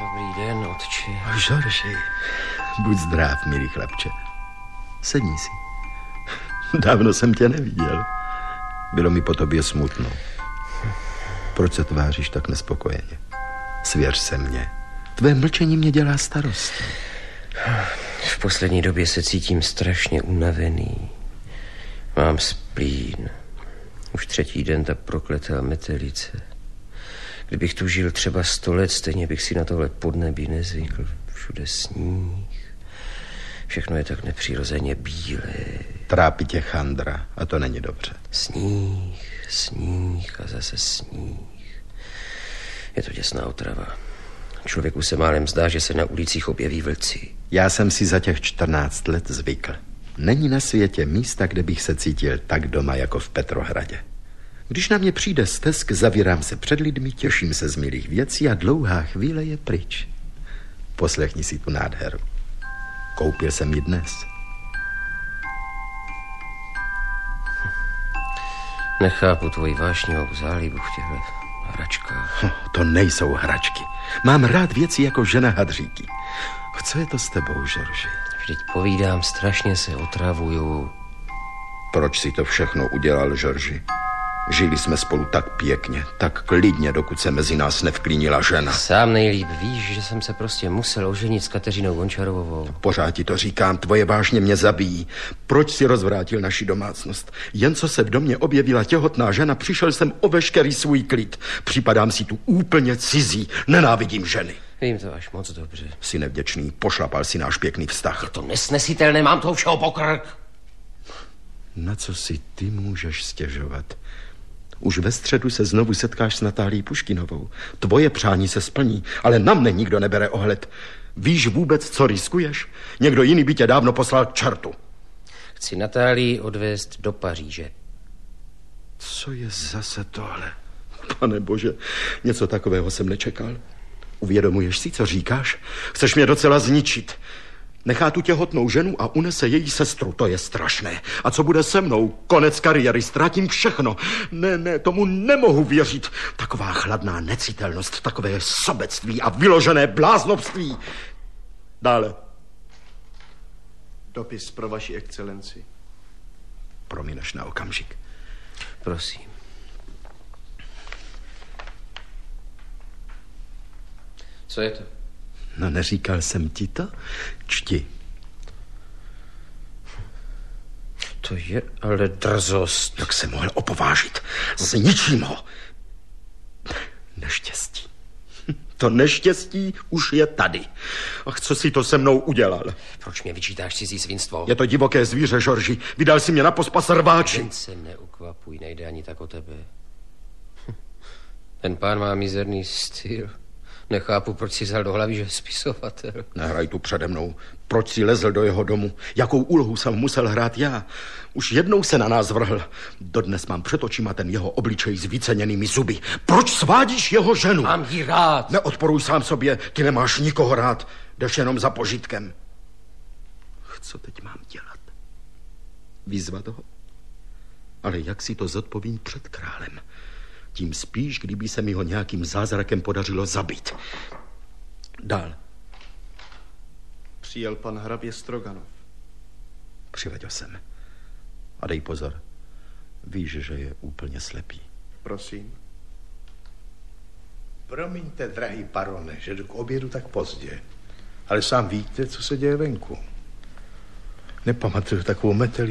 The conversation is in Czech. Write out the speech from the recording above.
Dobrý den, otče. Žorži, buď zdrav, milý chlapče. Sedni si. Dávno jsem tě neviděl. Bylo mi po tobě smutno. Proč se tváříš tak nespokojeně? Svěř se mně. Tvé mlčení mě dělá starosti. V poslední době se cítím strašně unavený. Mám splín. Už 3. den ta prokletá metelice. Kdybych tu žil třeba 100 let, stejně bych si na tohle podnebí nezvykl. Všude sníh. Všechno je tak nepřirozeně bílé. Trápí tě chandra a to není dobře. Sníh a zase sníh. Je to děsná otrava. Člověku se málem zdá, že se na ulicích objeví vlci. Já jsem si za těch 14 let zvykl. Není na světě místa, kde bych se cítil tak doma jako v Petrohradě. Když na mě přijde stesk, zavírám se před lidmi, těším se z milých věcí a dlouhá chvíle je pryč. Poslechni si tu nádheru. Koupil jsem ji dnes. Nechápu tvoji vášnivou zálibu v těchto hračkách. To nejsou hračky. Mám rád věci jako žena hadříky. Co je to s tebou, Žorži? Vždyť povídám, strašně se otravuju. Proč si to všechno udělal, Žorži? Žili jsme spolu tak pěkně, tak klidně, dokud se mezi nás nevklínila žena. Sám nejlíp víš, že jsem se prostě musel oženit s Kateřinou Gončarovou. Pořád ti to říkám, tvoje vážně mě zabíjí. Proč si rozvrátil naši domácnost? Jen co se v domě objevila těhotná žena, přišel jsem o veškerý svůj klid. Připadám si tu úplně cizí, nenávidím ženy. Vím to až moc dobře. Jsi nevděčný, pošlapal si náš pěkný vztah. Je to nesnesitelné, mám toho všeho pokrk. Na co si ty můžeš stěžovat? Už ve středu se znovu setkáš s Natálí Puškinovou. Tvoje přání se splní, ale na mne nikdo nebere ohled. Víš vůbec, co riskuješ? Někdo jiný by tě dávno poslal k čertu. Chci Natálii odvést do Paříže. Co je zase tohle? Pane bože, něco takového jsem nečekal. Uvědomuješ si, co říkáš? Chceš mě docela zničit. Nechá tu těhotnou ženu a unese její sestru, to je strašné. A co bude se mnou? Konec kariéry, ztratím všechno. Ne, tomu nemohu věřit. Taková chladná necitelnost, takové sobectví a vyložené bláznovství. Dále. Dopis pro vaši excelenci. Promineš na okamžik. Prosím. Co je to? No, neříkal jsem ti to? Čti. To je ale drzost. Jak se mohl opovážit? Zničím ho. Neštěstí. To neštěstí už je tady. Ach, co si to se mnou udělal? Proč mě vyčítáš cizí svinstvo? Je to divoké zvíře, Žorži. Vydal si mě na pospas rváči. Jen se neukvapuj, nejde ani tak o tebe. Ten pán má mizerný styl. Nechápu, proč si vzal do hlavy, že je spisovatel. Nehraj tu přede mnou. Proč si lezl do jeho domu? Jakou úlohu jsem musel hrát já? Už jednou se na nás vrhl. Dodnes mám před očima ten jeho obličej s vyceněnými zuby. Proč svádíš jeho ženu? Mám ji rád. Neodporuj sám sobě, ty nemáš nikoho rád. Jdeš jenom za požitkem. Co teď mám dělat? Vyzvat ho? Ale jak si to zodpovím před králem? Tím spíš, kdyby se mi ho nějakým zázrakem podařilo zabít. Dál. Přijel pan hrabě Stroganov. Přiveď ho sem. A dej pozor. Víš, že je úplně slepý. Prosím. Promiňte, drahý barone, že jdu k obědu tak pozdě. Ale sám víte, co se děje venku. Nepamatuju takovou meteli.